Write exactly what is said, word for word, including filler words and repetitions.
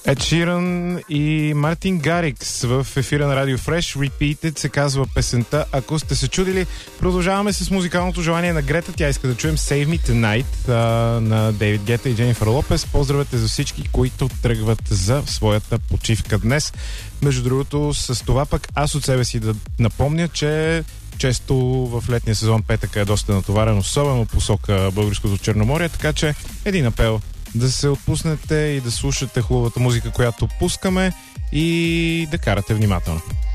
Ед Ширан и Мартин Гарикс в ефира на Radio Fresh. Repeated се казва песента. Ако сте се чудили, продължаваме с музикалното желание на Грета. Тя иска да чуем Save Me Tonight а, на Дейвид Гета и Дженифър Лопес. Поздравете за всички, които тръгват за своята почивка днес. Между другото, с това пък аз от себе си да напомня, че често в летния сезон петъка е доста натоварен, особено посока Българското Черноморие, така че един апел да се отпуснете и да слушате хубавата музика, която пускаме, и да карате внимателно.